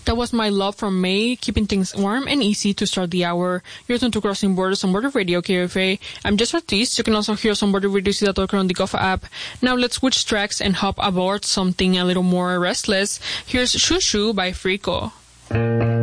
That was My Love from May, keeping things warm and easy to start the hour. You're tuned to Crossing Borders on Border Radio, KFA. I'm Jess Ortiz. You can also hear us on Border Radio Ciudad Talker on the Gofa app. Now let's switch tracks and hop aboard something a little more restless. Here's Shoo Shoo by Frico.